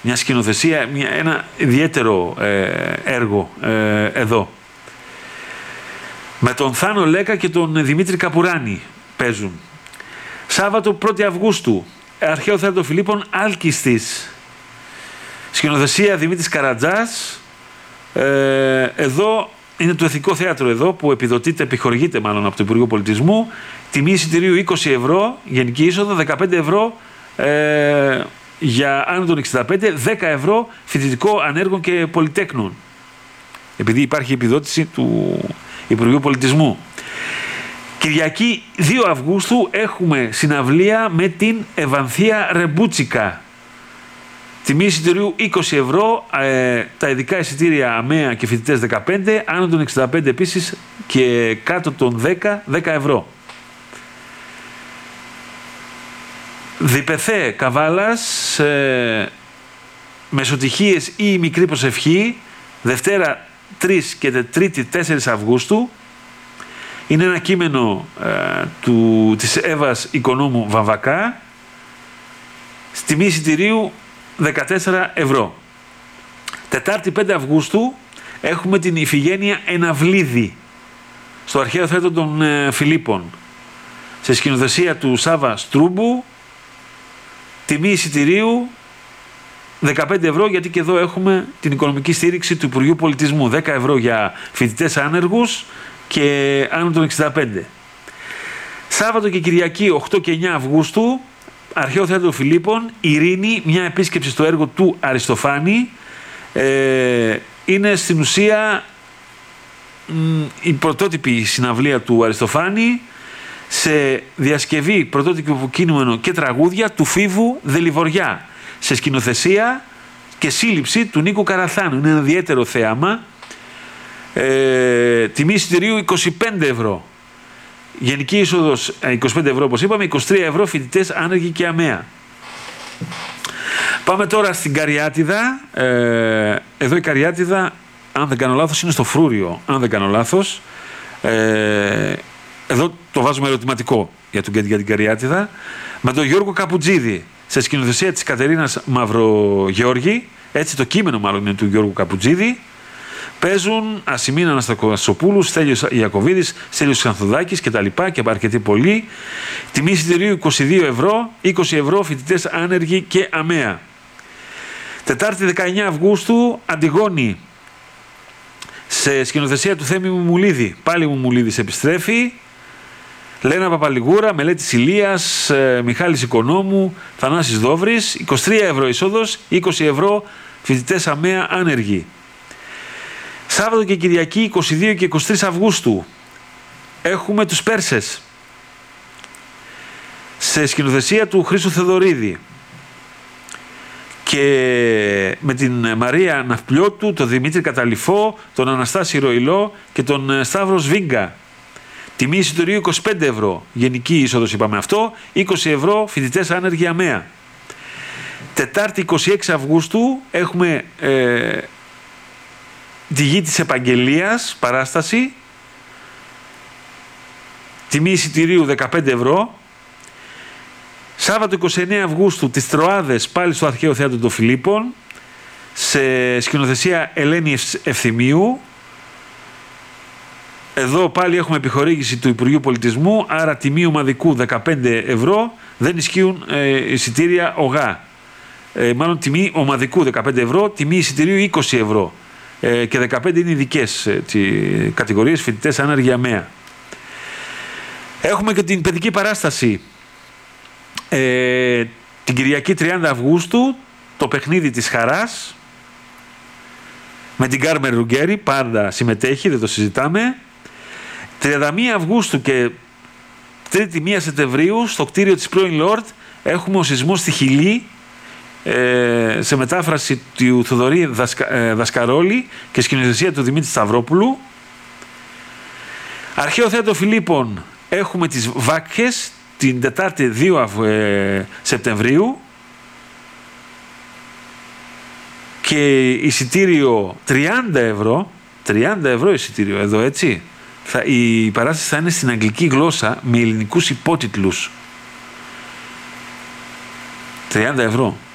μια σκηνοθεσία, ένα ιδιαίτερο έργο εδώ. Με τον Θάνο Λέκα και τον Δημήτρη Καπουράνη παίζουν. Σάββατο 1η Αυγούστου, Αρχαίο Θέατρο Φιλίππων, Άλκηστης. Σκηνοθεσία Δημήτρης Καρατζάς. Εδώ είναι το Εθνικό Θέατρο εδώ, που επιχορηγείται μάλλον από το Υπουργείο Πολιτισμού. Τιμή εισιτηρίου 20 ευρώ, γενική είσοδο, 15 ευρώ για άνω των 65, 10 ευρώ φοιτητικό, ανέργων και πολυτέκνων. Επειδή υπάρχει επιδότηση του Υπουργείου Πολιτισμού. Κυριακή 2 Αυγούστου έχουμε συναυλία με την Ευανθία Ρεμπούτσικα. Τιμή εισιτηρίου 20 ευρώ, τα ειδικά εισιτήρια ΑΜΕΑ και φοιτητές 15, άνω των 65 επίσης και κάτω των 10 ευρώ. Διπεθέ Καβάλας, Μεσοτυχίες ή η Μικρή Προσευχή, Δευτέρα 3 και Τρίτη 4 Αυγούστου. Είναι ένα κείμενο της Εύας Οικονόμου Βαμβακά. Τιμή εισιτηρίου 14 ευρώ. Τετάρτη 5 Αυγούστου έχουμε την Ιφηγένεια Εναυλίδη στο Αρχαίο Θέατρο των Φιλίππων, σε σκηνοθεσία του Σάβα Στρούμπου. Τιμή εισιτηρίου 15 ευρώ, γιατί και εδώ έχουμε την οικονομική στήριξη του Υπουργείου Πολιτισμού. 10 ευρώ για φοιτητές άνεργους και άνω των 65. Σάββατο και Κυριακή 8 και 9 Αυγούστου, Αρχαίο Θέατρο Φιλίππων, Ειρήνη, μια επίσκεψη στο έργο του Αριστοφάνη. Είναι στην ουσία η πρωτότυπη συναυλία του Αριστοφάνη, σε διασκευή, πρωτότυπο κείμενο και τραγούδια του Φίβου Δελιβοριά, σε σκηνοθεσία και σύλληψη του Νίκου Καραθάνου. Είναι ένα ιδιαίτερο θέαμα. Τιμή εισιτηρίου 25 ευρώ. Γενική είσοδος 25 ευρώ όπως είπαμε, 23 ευρώ φοιτητές, άνεργοι και ΑΜΕΑ. Πάμε τώρα στην Καριάτιδα. Εδώ η Καριάτιδα, αν δεν κάνω λάθος, είναι στο Φρούριο, αν δεν κάνω λάθος. Εδώ το βάζουμε ερωτηματικό για την Καριάτιδα. Με τον Γιώργο Καπουτζίδη, σε σκηνοθεσία της Κατερίνας Μαυρογεώργη. Έτσι το κείμενο μάλλον είναι του Γιώργου Καπουτζίδη. Παίζουν Ασημίνα Αναστασοπούλου, Στέλιος Ιακωβίδης, Στέλιος Ξανθουδάκης κτλ. Και αρκετοί πολλοί. Τιμή εισιτηρίου 22 ευρώ, 20 ευρώ φοιτητές, άνεργοι και ΑΜΕΑ. Τετάρτη 19 Αυγούστου, Αντιγόνη, σε σκηνοθεσία του Θέμη Μουμουλίδη. Πάλι Μουμουλίδης επιστρέφει. Λένα Παπαλιγούρα, Μελέτης Ηλίας, Μιχάλης Οικονόμου, Θανάσης Δόβρης. 23 ευρώ είσοδος, 20 ευρώ φοιτητές, ΑΜΕΑ, άνεργοι. Σάββατο και Κυριακή 22 και 23 Αυγούστου έχουμε τους Πέρσες, σε σκηνοθεσία του Χρήστου Θεοδωρίδη και με την Μαρία Ναυπλιώτου, τον Δημήτρη Καταλυφό, τον Αναστάση Ροηλό και τον Σταύρο Σβίγκα. Τιμή εισιτηρίου 25 ευρώ, γενική είσοδος είπαμε αυτό, 20 ευρώ φοιτητές, άνεργοι, ΑΜΕΑ. Τετάρτη 26 Αυγούστου έχουμε τη Γη της Επαγγελίας, παράσταση. Τιμή εισιτηρίου 15 ευρώ. Σάββατο 29 Αυγούστου, τις Τροάδες, πάλι στο Αρχαίο Θέατρο των Φιλίππων, σε σκηνοθεσία Ελένη Ευθυμίου. Εδώ πάλι έχουμε επιχορήγηση του Υπουργείου Πολιτισμού, άρα τιμή ομαδικού 15 ευρώ, δεν ισχύουν εισιτήρια ΟΓΑ. Μάλλον τιμή ομαδικού 15 ευρώ, τιμή εισιτηρίου 20 ευρώ. Και 15 είναι ειδικές κατηγορίες, φοιτητές, άνεργοι, ΑΜΕΑ. Έχουμε και την παιδική παράσταση την Κυριακή 30 Αυγούστου, το παιχνίδι της χαράς, με την Κάρμεν Ρουγκέρι, πάντα συμμετέχει, δεν το συζητάμε. 31 Αυγούστου και 3η 1 Σεπτεμβρίου, στο κτίριο της πρώην Λόρτ, έχουμε ο σεισμός στη Χιλή, σε μετάφραση του Θοδωρή Δασκαρόλη και σκηνοθεσία του Δημήτρη Σταυρόπουλου. Αρχαίο Θέατρο Φιλίππων έχουμε τις Βάκχες την Τετάρτη 2 Σεπτεμβρίου και εισιτήριο 30 ευρώ. 30 ευρώ εισιτήριο εδώ, έτσι. Η παράσταση θα είναι στην αγγλική γλώσσα με ελληνικούς υπότιτλους. 30 ευρώ.